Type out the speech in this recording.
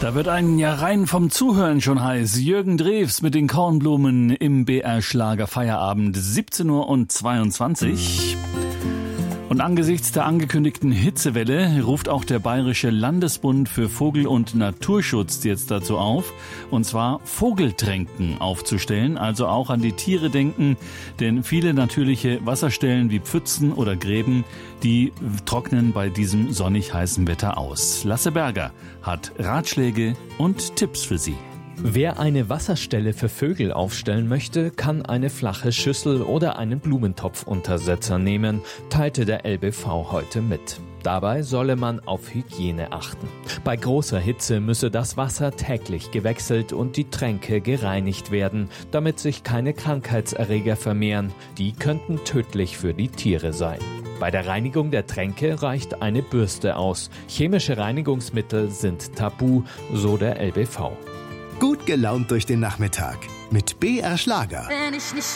Da wird ein ja rein vom Zuhören schon heiß. Jürgen Drews mit den Kornblumen im BR-Schlager Feierabend, 17:22 Uhr. Und angesichts der angekündigten Hitzewelle ruft auch der Bayerische Landesbund für Vogel- und Naturschutz jetzt dazu auf, und zwar Vogeltränken aufzustellen, also auch an die Tiere denken, denn viele natürliche Wasserstellen wie Pfützen oder Gräben, die trocknen bei diesem sonnig heißen Wetter aus. Lasse Berger hat Ratschläge und Tipps für Sie. Wer eine Wasserstelle für Vögel aufstellen möchte, kann eine flache Schüssel oder einen Blumentopfuntersetzer nehmen, teilte der LBV heute mit. Dabei solle man auf Hygiene achten. Bei großer Hitze müsse das Wasser täglich gewechselt und die Tränke gereinigt werden, damit sich keine Krankheitserreger vermehren. Die könnten tödlich für die Tiere sein. Bei der Reinigung der Tränke reicht eine Bürste aus. Chemische Reinigungsmittel sind tabu, so der LBV. Gut gelaunt durch den Nachmittag mit BR Schlager.